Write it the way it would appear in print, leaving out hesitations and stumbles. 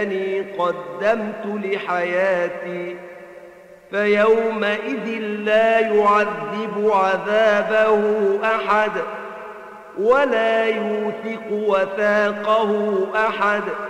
ليتني قدمت لحياتي فيومئذ لا يعذب عذابه أحد ولا يوثق وثاقه أحد